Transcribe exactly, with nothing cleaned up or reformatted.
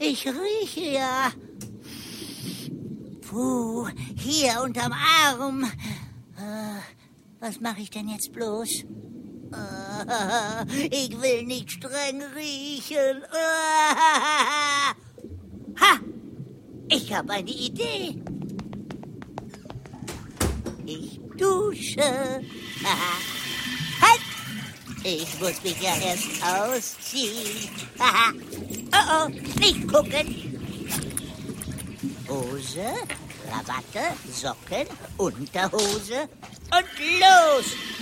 Ich rieche ja. Puh, hier unterm Arm. Äh, was mache ich denn jetzt bloß? Äh, ich will nicht streng riechen. Äh, ha! Ich habe eine Idee. Ich dusche. Halt! Ich muss mich ja erst ausziehen. Oh, oh, nicht gucken. Hose, Krawatte, Socken, Unterhose und los!